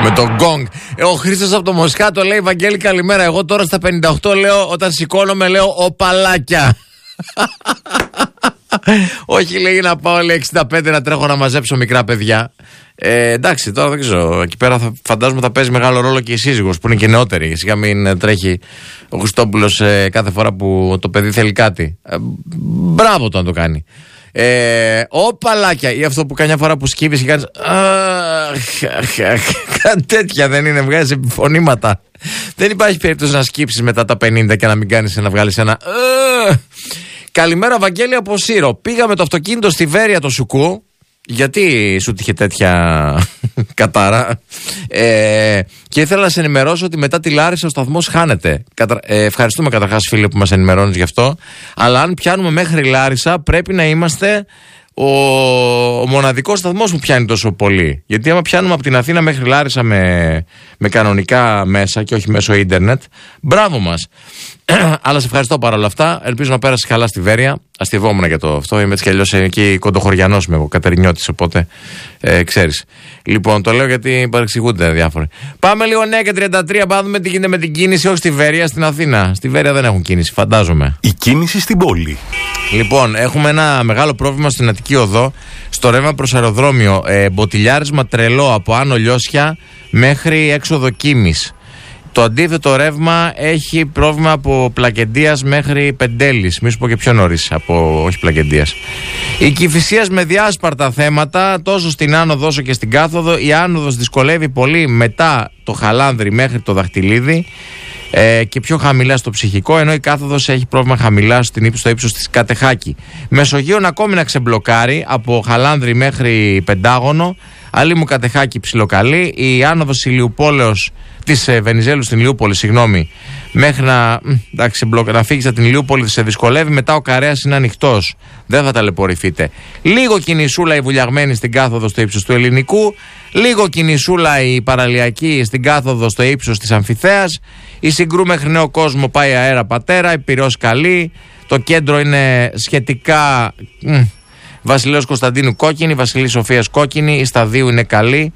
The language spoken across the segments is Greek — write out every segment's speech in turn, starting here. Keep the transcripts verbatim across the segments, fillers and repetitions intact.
Με τον γκόγκ. Ο Χρήστος από το Μοσχάτο λέει: Βαγγέλη, καλημέρα. Εγώ τώρα στα πενήντα οκτώ λέω, όταν σηκώνομαι, λέω οπαλάκια. Όχι, λέει, να πάω, λέει, εξήντα πέντε να τρέχω να μαζέψω μικρά παιδιά. Ε, εντάξει, τώρα δεν ξέρω. Εκεί πέρα θα, φαντάζομαι θα παίζει μεγάλο ρόλο και η σύζυγος που είναι και νεότερη. Σιγά μην τρέχει ο Χριστόπουλος ε, κάθε φορά που το παιδί θέλει κάτι. Ε, μπράβο το να το κάνει. Ε, οπαλάκια, ή αυτό που καμιά φορά που σκύβεις και κάνεις κάτι τέτοια, δεν είναι, βγάζεις επιφωνήματα. Δεν υπάρχει περίπτωση να σκύψεις μετά τα πενήντα και να μην κάνεις, να βγάλεις ένα. Καλημέρα, Βαγγέλη, από Σύρο. Πήγαμε το αυτοκίνητο στη Βέρεια το Σουκού. Γιατί σου τύχε τέτοια κατάρα? Ε, και ήθελα να σε ενημερώσω ότι μετά τη Λάρισα ο σταθμός χάνεται. Κατα... Ε, ευχαριστούμε καταρχάς, φίλε, που μας ενημερώνεις γι' αυτό. Αλλά αν πιάνουμε μέχρι Λάρισα, πρέπει να είμαστε ο, ο μοναδικός σταθμός που πιάνει τόσο πολύ. Γιατί άμα πιάνουμε από την Αθήνα μέχρι Λάρισα με, με κανονικά μέσα και όχι μέσω ίντερνετ, μπράβο μας. Αλλά σε ευχαριστώ παρόλα αυτά. Ελπίζω να πέρασε καλά στη Βέρεια. Αστειευόμουν για το αυτό. Είμαι έτσι κι αλλιώς εκεί κοντοχωριανός είμαι εγώ, Κατερινιώτης. Οπότε ε, ξέρεις. Λοιπόν, το λέω γιατί παρεξηγούνται διάφοροι. Πάμε λίγο νέα και τριάντα τρία. Πάμε δούμε τι γίνεται με την κίνηση. Όχι στη Βέρεια, στην Αθήνα. Στη Βέρεια δεν έχουν κίνηση, φαντάζομαι. Η κίνηση στην πόλη. Λοιπόν, έχουμε ένα μεγάλο πρόβλημα στην Αττική Οδό. Στο ρεύμα προς αεροδρόμιο. Ε, μποτιλιάρισμα τρελό από Άνω Λιώσια μέχρι έξοδο Κίμης. Το αντίθετο ρεύμα έχει πρόβλημα από Πλακεντίας μέχρι Πεντέλης. Μη σου πω και πιο νωρίς από όχι Πλακεντίας. Η Κηφισίας με διάσπαρτα θέματα τόσο στην άνοδο όσο και στην κάθοδο. Η άνοδος δυσκολεύει πολύ μετά το Χαλάνδρι μέχρι το Δαχτυλίδι ε, και πιο χαμηλά στο Ψυχικό, ενώ η κάθοδος έχει πρόβλημα χαμηλά στην ύψος, στο ύψος της Κατεχάκη. Μεσογείων ακόμη να ξεμπλοκάρει από Χαλάνδρι μέχρι Πεντάγωνο. Άλλη μου Κατεχάκη ψιλοκαλή. Η άνοδος Ηλιουπόλεως της ε, Βενιζέλου στην Ηλιούπολη, συγγνώμη, μέχρι να, εντάξει, μπλοκ, να φύγεις από την Ηλιούπολη σε δυσκολεύει. Μετά ο Καρέας είναι ανοιχτός. Δεν θα ταλαιπωρηθείτε. Λίγο κινησούλα η βουλιαγμένη στην κάθοδο στο ύψος του Ελληνικού. Λίγο κινησούλα η παραλιακή στην κάθοδο στο ύψος της Αμφιθέας. Η Συγκρού μέχρι Νέο Κόσμο πάει αέρα πατέρα. Η Πειραιώς καλή. Το κέντρο είναι σχετικά. Μ, Βασιλέως Κωνσταντίνου κόκκινη. Βασιλής Σοφίας κόκκινη. Η Σταδίου είναι καλή.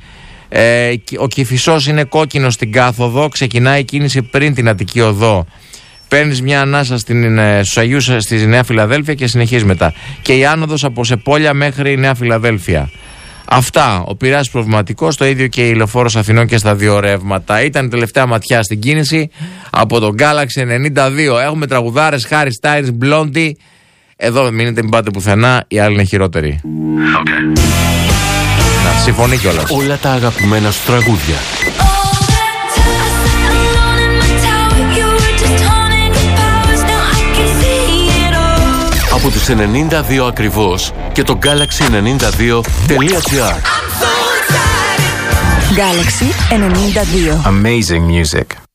Ε, ο Κηφισός είναι κόκκινο στην κάθοδο. Ξεκινάει η κίνηση πριν την Αττική Οδό. Παίρνεις μια ανάσα στην, στους Αγίους στη Νέα Φιλαδέλφια και συνεχίζεις μετά. Και η άνοδος από Σεπόλια μέχρι Νέα Φιλαδέλφια. Αυτά. Ο Πειραιάς προβληματικός, το ίδιο και η Λεωφόρος Αθηνών και στα δύο ρεύματα. Ήταν η τελευταία ματιά στην κίνηση από τον Galaxy ενενήντα δύο. Έχουμε τραγουδάρες, Harry Styles, Blondie. Εδώ μείνετε, μην πάτε πουθενά, οι άλλοι είναι χειρότεροι. Okay. Να, συμφωνεί κιόλας. Όλα τα αγαπημένα σου τραγούδια. Από τους ενενήντα δύο ακριβώς και το Galaxy ενενήντα δύο τελεία τζι άρ. Galaxy ενενήντα δύο. Amazing music.